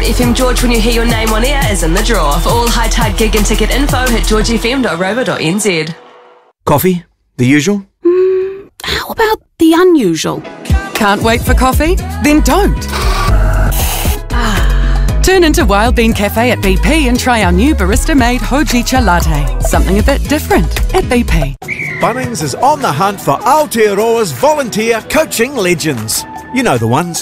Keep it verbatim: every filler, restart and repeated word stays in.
F M George when you hear your name on air is in the draw. For all High Tide gig and ticket info, hit george f m dot rover dot n z. Coffee? The usual? Mm, how about the unusual? Can't wait for coffee? Then don't. Ah. Turn into Wild Bean Cafe at B P and try our new barista-made Hojicha latte. Something a bit different at B P. Bunnings is on the hunt for Aotearoa's volunteer coaching legends. You know the ones.